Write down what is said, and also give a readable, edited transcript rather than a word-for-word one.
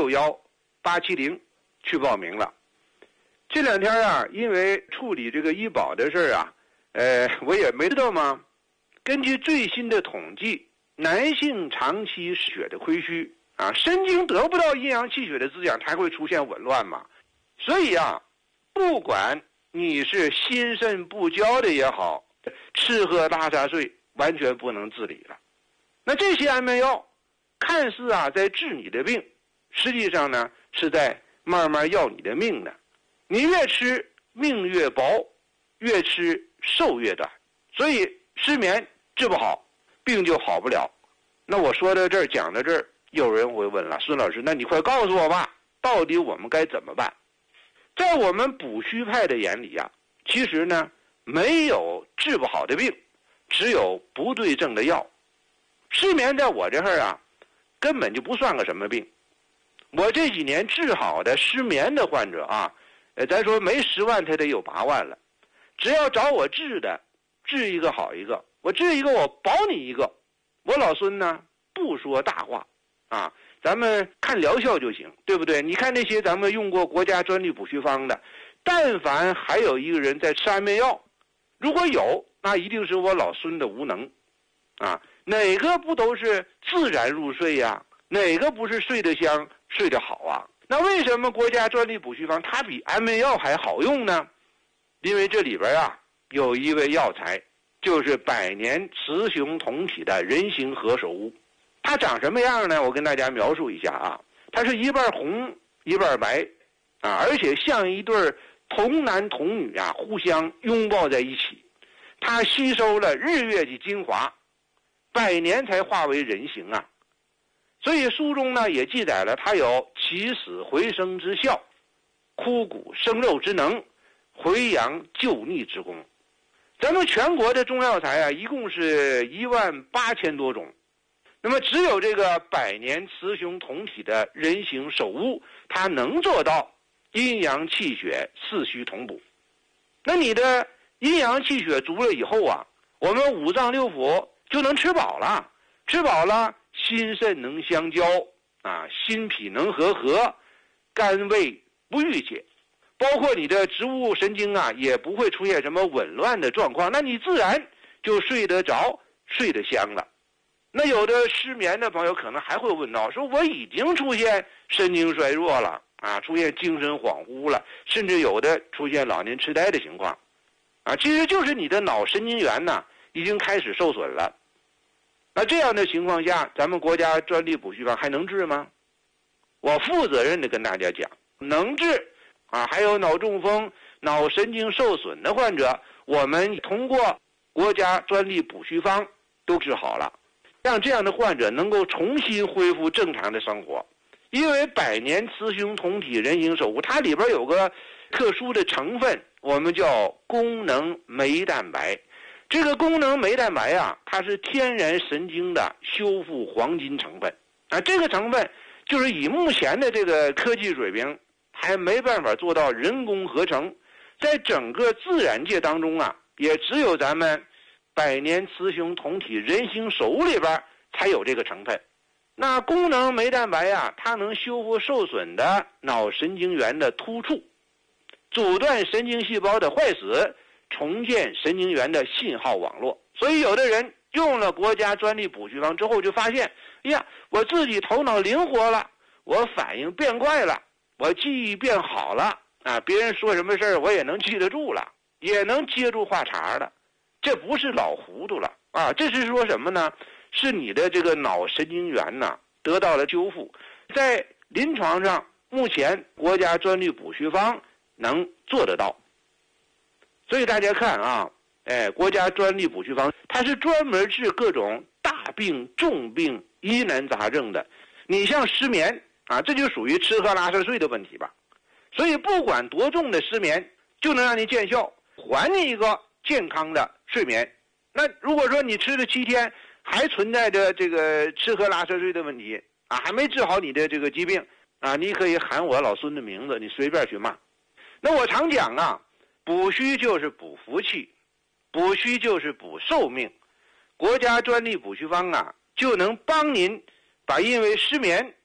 661-870去报名了。这2天啊，因为处理这个医保的事儿啊，我也没知道嘛。根据最新的统计，男性长期血的亏虚啊，神经得不到阴阳气血的滋养，才会出现紊乱嘛。所以啊，不管你是心肾不交的也好，吃喝拉撒睡完全不能自理了。那这些安眠药看似啊在治你的病，实际上呢是在慢慢要你的命呢。你越吃命越薄，越吃寿越短。所以失眠治不好，病就好不了。那我说到这儿，讲到这儿，有人会问了，孙老师，那你快告诉我吧，到底我们该怎么办？在我们补虚派的眼里啊，其实呢没有治不好的病，只有不对症的药。失眠在我这儿啊根本就不算个什么病。我这几年治好的失眠的患者啊，咱说没10万他得有8万了。只要找我治的，治一个好一个，我治一个我保你一个。我老孙呢不说大话啊，咱们看疗效就行，对不对？你看那些咱们用过国家专利补虚方的，但凡还有一个人在吃安眠药，如果有，那一定是我老孙的无能啊。哪个不都是自然入睡呀？哪个不是睡得香睡得好啊？那为什么国家专利补虚方它比安眠药还好用呢？因为这里边啊有一味药材，就是百年雌雄同体的人形何首乌。它长什么样呢？我跟大家描述一下啊，它是一半红一半白啊，而且像一对童男童女啊互相拥抱在一起。它吸收了日月的精华，100年才化为人形啊。所以书中呢也记载了它有起死回生之效，枯骨生肉之能，回阳救逆之功。咱们全国的中药材啊一共是18000多种，那么只有这个百年雌雄同体的人形首乌，它能做到阴阳气血四虚同补。那你的阴阳气血足了以后啊，我们5脏6腑就能吃饱了，吃饱了心肾能相交啊，心脾能和合，肝胃不郁结，包括你的植物神经啊也不会出现什么紊乱的状况，那你自然就睡得着睡得香了。那有的失眠的朋友可能还会问到，说我已经出现神经衰弱了啊，出现精神恍惚了，甚至有的出现老年痴呆的情况啊，其实就是你的脑神经元呢已经开始受损了。那这样的情况下，咱们国家专利补虚方还能治吗？我负责任的跟大家讲，能治啊。还有脑中风、脑神经受损的患者，我们通过国家专利补虚方都治好了，让这样的患者能够重新恢复正常的生活。因为百年雌雄同体人形首乌，它里边有个特殊的成分，我们叫功能酶蛋白。这个功能酶蛋白啊，它是天然神经的修复黄金成分啊。这个成分就是以目前的这个科技水平还没办法做到人工合成，在整个自然界当中啊，也只有咱们百年雌雄同体人形首乌里边才有这个成分。那功能酶蛋白啊，它能修复受损的脑神经元的突触，阻断神经细胞的坏死，重建神经元的信号网络。所以有的人用了国家专利补虚方之后就发现，哎呀，我自己头脑灵活了，我反应变快了，我记忆变好了啊，别人说什么事儿我也能记得住了，也能接住话茬了。这不是老糊涂了啊，这是说什么呢？是你的这个脑神经元呢得到了修复。在临床上，目前国家专利补虚方能做得到。所以大家看啊，国家专利补虚方它是专门治各种大病重病疑难杂症的。你像失眠啊，这就属于吃喝拉撒睡的问题吧。所以不管多重的失眠，就能让你见效，还你一个健康的睡眠。那如果说你吃了7天还存在着这个吃喝拉撒睡的问题啊，还没治好你的这个疾病啊，你可以喊我老孙的名字，你随便去骂。那我常讲啊，补虚就是补福气，补虚就是补寿命。国家专利补虚方啊，就能帮您把因为失眠